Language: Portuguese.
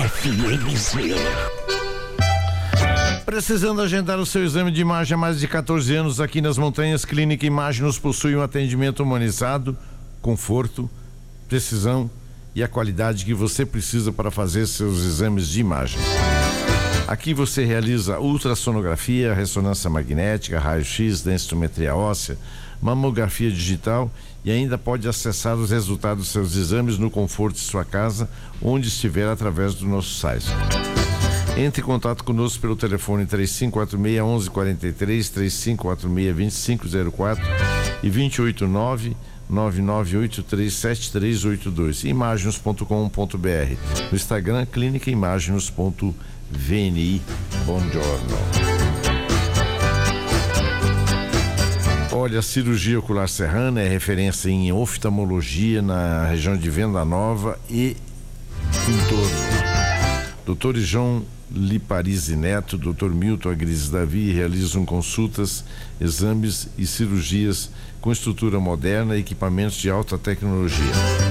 FMZ. Precisando agendar o seu exame de imagem há mais de 14 anos aqui nas Montanhas, Clínica Imagem nos possui um atendimento humanizado, conforto, precisão e a qualidade que você precisa para fazer seus exames de imagem. Aqui você realiza ultrassonografia, ressonância magnética, raio-x, densitometria óssea, mamografia digital e ainda pode acessar os resultados dos seus exames no conforto de sua casa, onde estiver, através do nosso site. Entre em contato conosco pelo telefone 3546-1143, 3546-2504 e 289-9983-7382. Imaginos.com.br. No Instagram, Clínica Imaginos.vni. Buongiorno. Olha, a cirurgia ocular serrana é referência em oftalmologia na região de Venda Nova e entorno. Dr. João Liparizi Neto, Dr. Milton Agrizes Davi realizam consultas, exames e cirurgias com estrutura moderna e equipamentos de alta tecnologia.